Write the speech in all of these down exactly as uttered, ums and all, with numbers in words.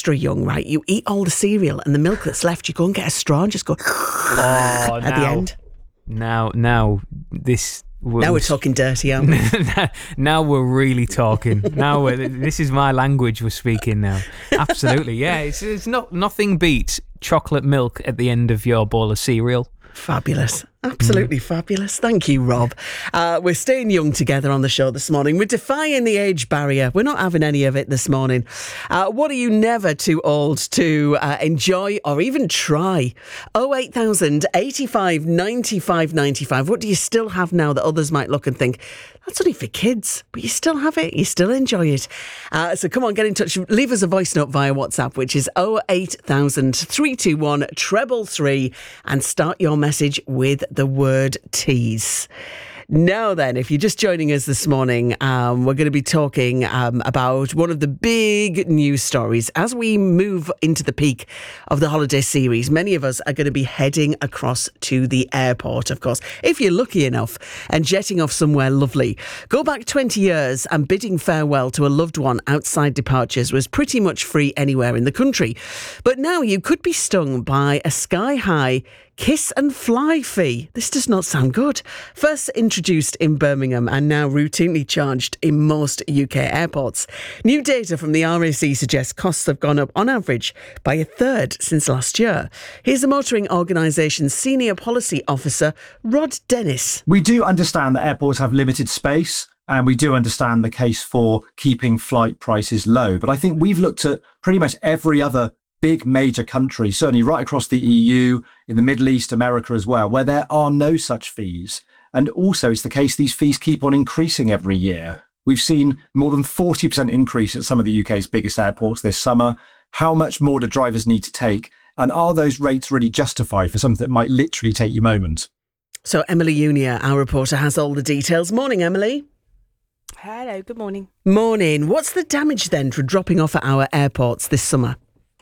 extra young, right, you eat all the cereal and the milk that's left, you go and get a straw and just go oh, at now, the end. Now, now, this... We're, now we're talking dirty, aren't we? Now we're really talking. Now we're, this is my language we're speaking now. Absolutely, yeah. It's, it's not nothing beats chocolate milk at the end of your bowl of cereal. Fabulous. Absolutely mm. fabulous. Thank you, Rob. Uh, we're staying young together on the show this morning. We're defying the age barrier. We're not having any of it this morning. Uh, what are you never too old to uh, enjoy or even try? oh eight thousand, eighty-five, ninety-five, ninety-five. What do you still have now that others might look and think, that's only for kids, but you still have it, you still enjoy it. Uh, so come on, get in touch. Leave us a voice note via WhatsApp, which is oh eight thousand, three two one, three three three, and start your message with the word tease. Now then, if you're just joining us this morning, um, we're going to be talking um, about one of the big news stories. As we move into the peak of the holiday series, many of us are going to be heading across to the airport, of course, if you're lucky enough, and jetting off somewhere lovely. Go back twenty years and bidding farewell to a loved one outside departures was pretty much free anywhere in the country. But now you could be stung by a sky-high kiss and fly fee. This does not sound good. First introduced in Birmingham and now routinely charged in most U K airports. New data from the R A C suggests costs have gone up on average by a third since last year. Here's the motoring organisation's senior policy officer, Rod Dennis. We do understand that airports have limited space, and we do understand the case for keeping flight prices low. But I think we've looked at pretty much every other big major country, certainly right across the E U, in the Middle East, America as well, where there are no such fees. And also it's the case these fees keep on increasing every year. We've seen more than forty percent increase at some of the U K's biggest airports this summer. How much more do drivers need to take? And are those rates really justified for something that might literally take you moments? So Emily Unia, our reporter, has all the details. Morning, Emily. Hello, good morning. Morning. What's the damage then for dropping off at our airports this summer?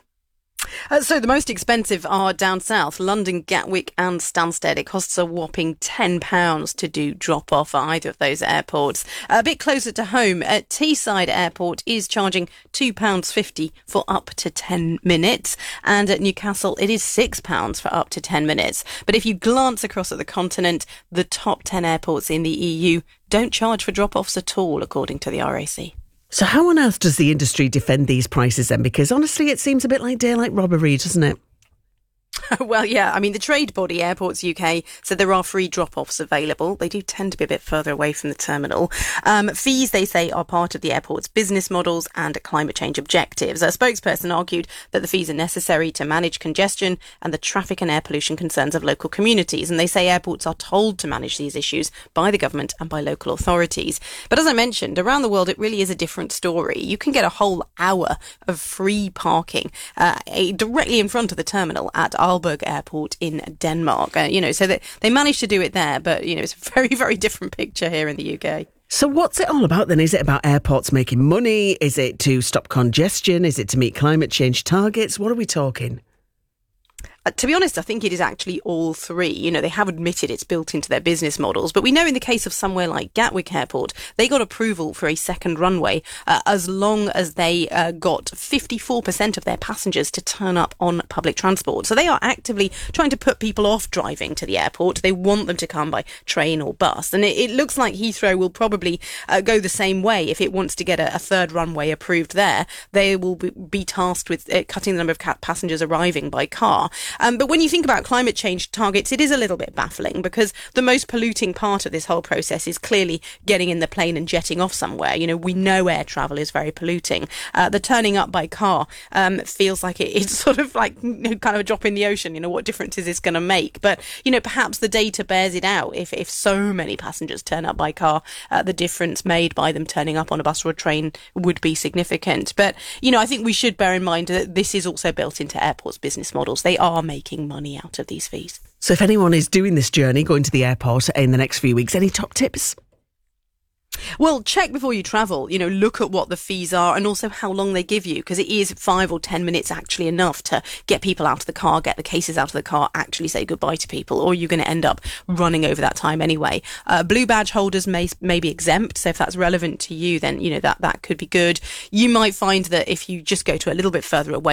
Uh, so the most expensive are down south, London, Gatwick and Stansted. It costs a whopping ten pounds to do drop-off at either of those airports. A bit closer to home, at Teesside Airport is charging two pounds fifty for up to ten minutes. And at Newcastle, it is six pounds for up to ten minutes. But if you glance across at the continent, the top ten airports in the E U don't charge for drop-offs at all, according to the R A C. So how on earth does the industry defend these prices then? Because honestly, it seems a bit like daylight robbery, doesn't it? Well, yeah, I mean, the trade body, Airports U K, said there are free drop-offs available. They do tend to be a bit further away from the terminal. Um, fees, they say, are part of the airport's business models and climate change objectives. A spokesperson argued that the fees are necessary to manage congestion and the traffic and air pollution concerns of local communities. And they say airports are told to manage these issues by the government and by local authorities. But as I mentioned, around the world, it really is a different story. You can get a whole hour of free parking uh, directly in front of the terminal at Aalborg Airport in Denmark. Uh, you know, so that they managed to do it there, but, you know, it's a very, very different picture here in the U K. So what's it all about then? Is it about airports making money? Is it to stop congestion? Is it to meet climate change targets? What are we talking? Uh, to be honest, I think it is actually all three. You know, they have admitted it's built into their business models. But we know in the case of somewhere like Gatwick Airport, they got approval for a second runway uh, as long as they uh, got fifty-four percent of their passengers to turn up on public transport. So they are actively trying to put people off driving to the airport. They want them to come by train or bus. And it, it looks like Heathrow will probably uh, go the same way. If it wants to get a, a third runway approved there, they will be, be tasked with uh, cutting the number of ca- passengers arriving by car. Um, but when you think about climate change targets, it is a little bit baffling because the most polluting part of this whole process is clearly getting in the plane and jetting off somewhere. You know, we know air travel is very polluting. Uh, the turning up by car um, feels like it, it's sort of like, you know, kind of a drop in the ocean. You know, what difference is this going to make? But, you know, perhaps the data bears it out. If, if so many passengers turn up by car, uh, the difference made by them turning up on a bus or a train would be significant. But, you know, I think we should bear in mind that this is also built into airports' business models. They are making money out of these fees. So if anyone is doing this journey, going to the airport in the next few weeks, any top tips? Well, check before you travel, you know, look at what the fees are and also how long they give you, because it is five or ten minutes actually enough to get people out of the car, get the cases out of the car, actually say goodbye to people, or you're going to end up running over that time anyway. Uh, blue badge holders may, may be exempt, so if that's relevant to you, then, you know, that, that could be good. You might find that if you just go to a little bit further away,